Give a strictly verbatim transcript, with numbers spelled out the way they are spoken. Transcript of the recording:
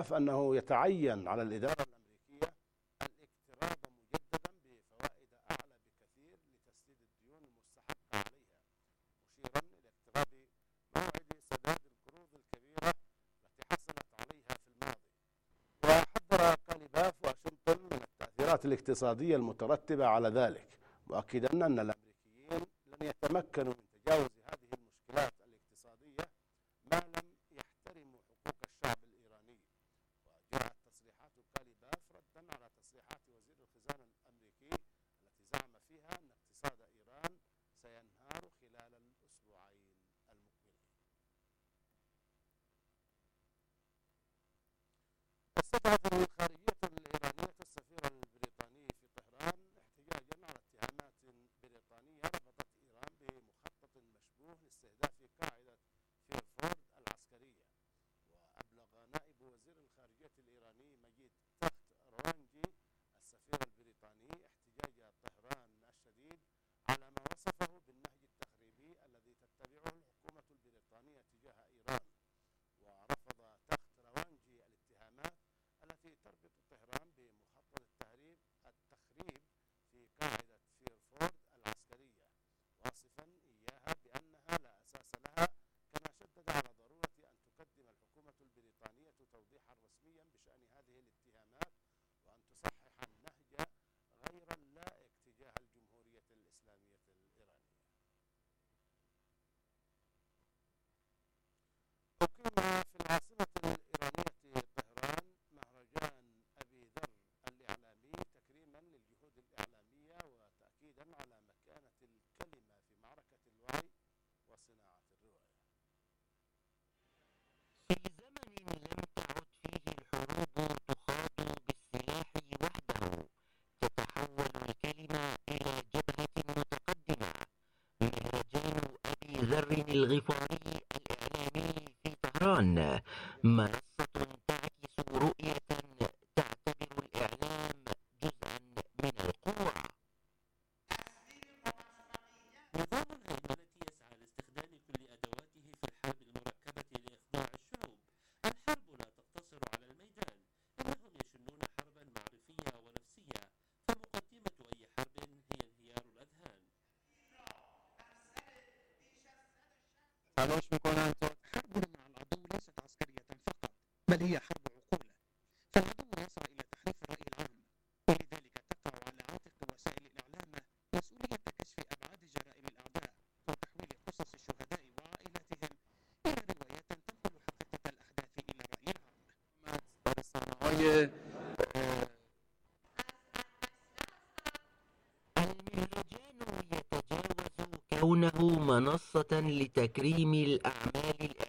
كاليباف أنه يتعين على الإدارة الأمريكية الاقتراض مجددا بفوائد أعلى بكثير لتسديد الديون المستحقة عليها، مشيرا إلى اقتراب موعد سداد القروض الكبيرة التي حصلت عليها في الماضي. وحذر كاليباف واشنطن من التأثيرات الاقتصادية المترتبة على ذلك، مؤكدا أن الأمريكيين لن يتمكنوا من تجاوز هذه المشكلات الاقتصادية ما لم يحترموا حقوق الشعب الإيراني. وجاءت تصريحات كاليباف ردا على تصريحات وزير الخزانة الأمريكي التي زعم فيها أن اقتصاد إيران سينهار خلال الأسبوعين المقبلين. استدعت الخارجية الإيرانية السفير البريطاني في طهران احتجاجا على اتهامات بريطانية رفضت إيران بمخطط مشبوه لاستهداف قاعدة فيرفورد العسكرية. وأبلغ نائب وزير الخارجية الإيراني مجيد تخت روانجي السفير البريطاني احتجاج طهران الشديد على ما وصفه بالنهج التخريبي الذي تتبعه الحكومة البريطانية تجاه إيران. ورفض تخت روانجي الاتهامات التي تربط طهران بمخطط التهريب التخريب في قاعدة فيرفورد العسكرية، واصفا إياها بأنها لا أساس لها، كما شدد على ضرورة أن تقدم الحكومة البريطانية توضيحا رسميا بشأن هذه الاتهامات، وأن تصحح النهج غير اللائق تجاه الجمهورية الإسلامية الإيرانية. أقيم في العاصمة الإيرانية طهران مهرجان أبي ذر الإعلامي تكريما للجهود الإعلامية وتأكيدا على مكانة الكلمة في معركة الوعي وصناعة الرواية. في زمن لم تعد فيه الحروب تخاض بالسلاح وحده، تتحول الكلمة إلى جبهة متقدمة. مهرجان أبي ذر الغفاري الإعلامي في طهران منصة تعكس رؤية تعتبر الإعلام جزءا من القوة. نظام الهيمنة يسعى لاستخدام كل أدواته في الحرب المركبة لإخضاع الشعوب. الحرب لا تقتصر على الميدان، إنهم يشنون حربا معرفية ونفسية، فمقدمة أي حرب هي انهيار الأذهان. تلاش میکنند تا حربنا مع العدو ليست عسكرية فقط، بل هي حرب عقول. فالعدو يسعى إلى تحريف الرأي العام، ولذلك تقع على عاتق وسائل الإعلام مسؤولية كشف أبعاد جرائم الأعداء وتحويل قصص الشهداء وعائلاتهم إلى روايات تنقل حقيقة الأحداث إلى الرأي العام. برسانه‌های المهرجان يتجاوز كونه منصة لتكريم الأعمال الإعلامية